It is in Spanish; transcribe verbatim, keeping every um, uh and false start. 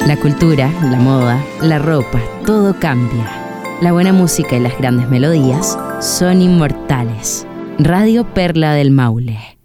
La cultura, la moda, la ropa, todo cambia. La buena música y las grandes melodías son inmortales. Radio Perla del Maule.